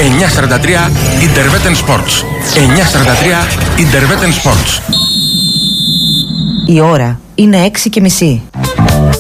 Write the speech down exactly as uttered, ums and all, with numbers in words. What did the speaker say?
εννιακόσια σαράντα τρία Interveten Sports. εννιακόσια σαράντα τρία Interveten Sports. Η ώρα είναι έξι και μισή.